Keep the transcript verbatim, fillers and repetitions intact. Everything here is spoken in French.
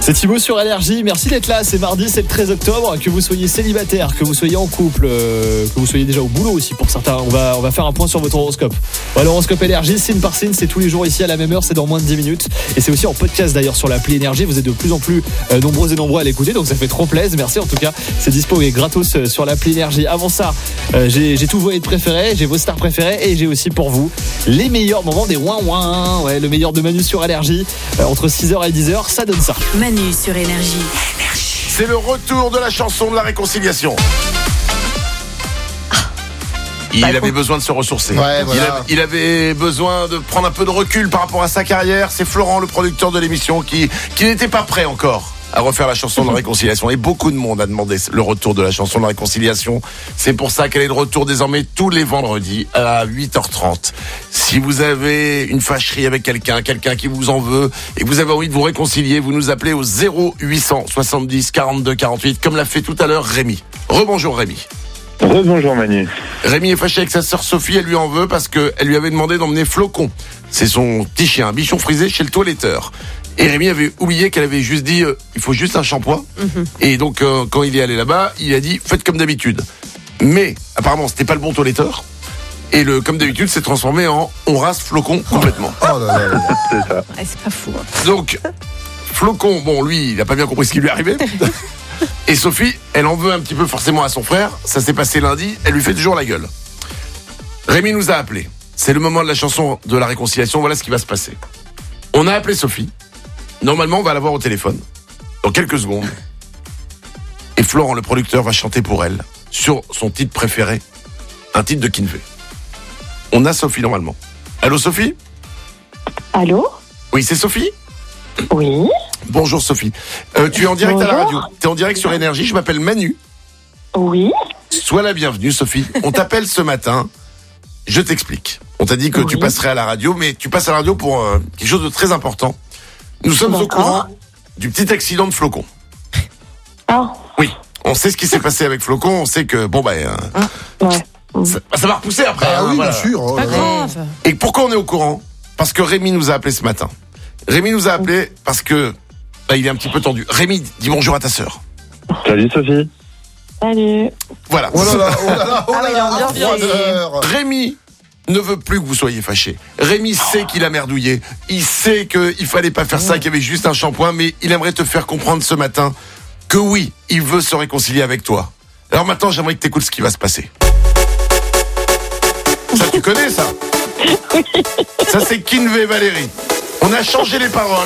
C'est Thibaut sur Énergie, merci d'être là, c'est mardi, c'est le treize octobre, que vous soyez célibataire, que vous soyez en couple, euh, que vous soyez déjà au boulot aussi pour certains, on va, on va faire un point sur votre horoscope. Ouais, l'horoscope Énergie, signe par signe, c'est tous les jours ici à la même heure, c'est dans moins de dix minutes, et c'est aussi en podcast d'ailleurs sur l'appli Énergie, vous êtes de plus en plus euh, nombreux et nombreux à l'écouter, donc ça fait trop plaisir, merci en tout cas, c'est dispo et gratos euh, sur l'appli Énergie. Avant ça, euh, j'ai, j'ai tous vos hits préférés, j'ai vos stars préférées, et j'ai aussi pour vous les meilleurs moments des ouin ouin, ouais, le meilleur de Manu sur Énergie, euh, entre six heures et dix heures, ça donne ça. Manu sur Énergie. C'est le retour de la chanson de la réconciliation. Il avait besoin de se ressourcer. Ouais, voilà. il, a, il avait besoin de prendre un peu de recul par rapport à sa carrière. C'est Florent, le producteur de l'émission, qui, qui n'était pas prêt encore à refaire la chanson de la réconciliation. Et beaucoup de monde a demandé le retour de la chanson de la réconciliation. C'est pour ça qu'elle est de retour désormais tous les vendredis à huit heures trente. Si vous avez une fâcherie avec quelqu'un, quelqu'un qui vous en veut, et que vous avez envie de vous réconcilier, vous nous appelez au zéro huit cent soixante-dix quarante-deux quarante-huit, comme l'a fait tout à l'heure Rémi. Rebonjour Rémi. Rebonjour Manu. Rémi est fâché avec sa sœur Sophie, elle lui en veut parce qu'elle lui avait demandé d'emmener Flocon. C'est son petit chien, un bichon frisé chez le toiletteur. Et Rémi avait oublié qu'elle avait juste dit euh, il faut juste un shampoing. Mm-hmm. Et donc euh, quand il est allé là-bas, il a dit faites comme d'habitude. Mais apparemment c'était pas le bon toiletteur. Et le comme d'habitude s'est transformé en on rase Flocon complètement. Oh là là là. C'est ça. Ah, c'est pas fou. Hein. Donc Flocon, bon lui il a pas bien compris ce qui lui arrivait. Et Sophie, elle en veut un petit peu forcément à son frère. Ça s'est passé lundi, elle lui fait toujours la gueule. Rémi nous a appelé. C'est le moment de la chanson de la réconciliation, voilà ce qui va se passer. On a appelé Sophie. Normalement, on va la voir au téléphone dans quelques secondes. Et Florent, le producteur, va chanter pour elle sur son titre préféré, un titre de Kinvey. On a Sophie normalement. Allô Sophie ? Allô ? Oui, c'est Sophie ? Oui. Bonjour Sophie. Euh, tu es en direct Bonjour. à la radio. Tu es en direct sur Énergie. Je m'appelle Manu. Oui. Sois la bienvenue Sophie. On t'appelle ce matin. Je t'explique. On t'a dit que Oui. tu passerais à la radio, mais tu passes à la radio pour euh, quelque chose de très important. Nous sommes au D'accord. courant du petit accident de Flocon. Ah, Oui, on sait ce qui s'est passé avec Flocon. On sait que bon bah euh, ouais. ça, ça va repousser après. Ah hein, oui, voilà. bien sûr. Oh Pas là là. grave. Et pourquoi on est au courant ? Parce que Rémi nous a appelé ce matin. Rémi nous a appelé parce que bah, il est un petit peu tendu. Rémi, dis bonjour à ta sœur. Salut Sophie. Salut. Voilà. Oh là là, oh là là, oh Ah là oui, là, l'ambiance, froideur. Rémi ne veut plus que vous soyez fâchés. Rémi sait qu'il a merdouillé. Il sait qu'il fallait pas faire ça, qu'il y avait juste un shampoing, mais il aimerait te faire comprendre ce matin que oui, il veut se réconcilier avec toi. Alors maintenant, j'aimerais que tu écoutes ce qui va se passer. Ça, tu connais ça ? Ça, c'est Kinvey Valérie. On a changé les paroles.